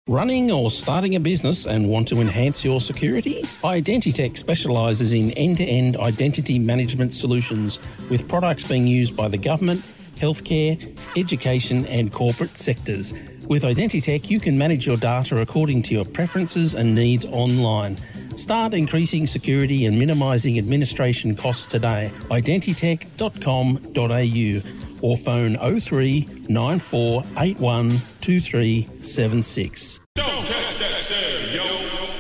Running or starting a business and want to enhance your security? Identitech specialises in end-to-end identity management solutions with products being used by the government, healthcare, education and corporate sectors. With Identitech, you can manage your data according to your preferences and needs online. Start increasing security and minimising administration costs today. Identitech.com.au or phone 03 9481 2376.